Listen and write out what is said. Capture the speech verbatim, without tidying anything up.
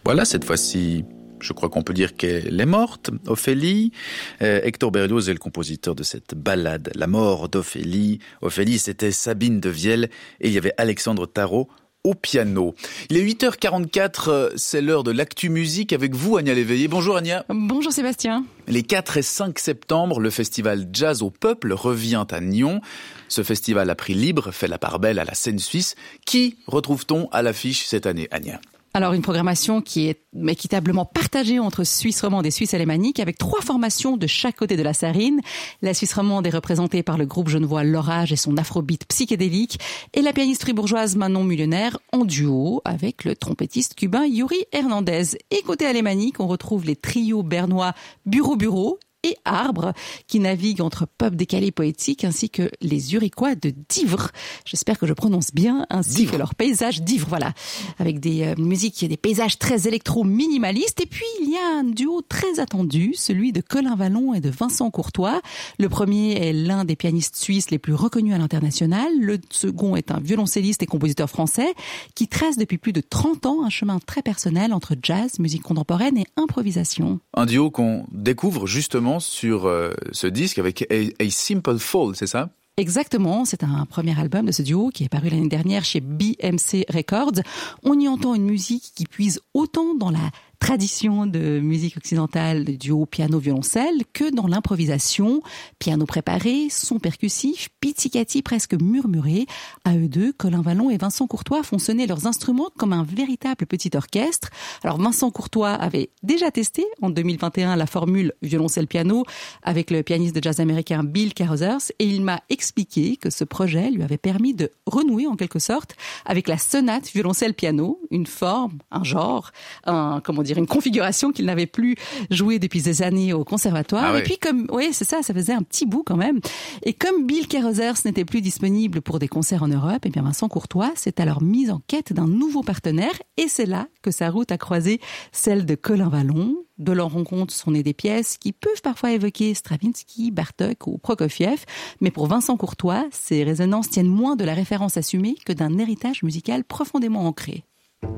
Voilà, cette fois-ci, je crois qu'on peut dire qu'elle est morte, Ophélie. Euh, Hector Berlioz est le compositeur de cette ballade, La mort d'Ophélie. Ophélie, c'était Sabine de Vielle et il y avait Alexandre Tarot au piano. Il est huit heures quarante-quatre, c'est l'heure de l'actu musique avec vous, Ania Léveillé. Bonjour Ania. Bonjour Sébastien. Les quatre et cinq septembre, le festival Jazz au Peuple revient à Nyon. Ce festival à prix libre fait la part belle à la scène suisse. Qui retrouve-t-on à l'affiche cette année, Ania ? Alors, une programmation qui est équitablement partagée entre Suisse romande et Suisse alémanique, avec trois formations de chaque côté de la Sarine. La Suisse romande est représentée par le groupe genevois L'Orage et son afrobeat psychédélique, et la pianiste fribourgeoise Manon Millionnaire en duo avec le trompettiste cubain Yuri Hernandez. Et côté alémanique, on retrouve les trios bernois Bureau Bureau et Arbre, qui naviguent entre pop décalé poétique, ainsi que les Uriquois de Divre. J'espère que je prononce bien, ainsi Divre. Que leur paysage Divre, voilà. Avec des euh, musiques, des paysages très électro-minimalistes. Et puis, il y a un duo très attendu, celui de Colin Vallon et de Vincent Courtois. Le premier est l'un des pianistes suisses les plus reconnus à l'international. Le second est un violoncelliste et compositeur français qui trace depuis plus de trente ans un chemin très personnel entre jazz, musique contemporaine et improvisation. Un duo qu'on découvre justement sur euh, ce disque avec A, A Simple Fall, c'est ça ? Exactement, c'est un premier album de ce duo qui est paru l'année dernière chez B M C Records. On y entend une musique qui puise autant dans la tradition de musique occidentale, de duo piano-violoncelle, que dans l'improvisation, piano préparé, son percussif, pizzicati presque murmuré. À eux deux, Colin Vallon et Vincent Courtois font sonner leurs instruments comme un véritable petit orchestre. Alors Vincent Courtois avait déjà testé en deux mille vingt et un la formule violoncelle-piano avec le pianiste de jazz américain Bill Carruthers, et il m'a expliqué que ce projet lui avait permis de renouer en quelque sorte avec la sonate violoncelle-piano, une forme, un genre, un, comment dire, une configuration qu'il n'avait plus jouée depuis des années au conservatoire. Ah ouais. Et puis comme, oui, c'est ça, ça faisait un petit bout quand même. Et comme Bill Carruthers n'était plus disponible pour des concerts en Europe, et bien Vincent Courtois s'est alors mis en quête d'un nouveau partenaire, et c'est là que sa route a croisé celle de Colin Vallon. De leur rencontre sont nées des pièces qui peuvent parfois évoquer Stravinsky, Bartók ou Prokofiev, mais pour Vincent Courtois, ces résonances tiennent moins de la référence assumée que d'un héritage musical profondément ancré.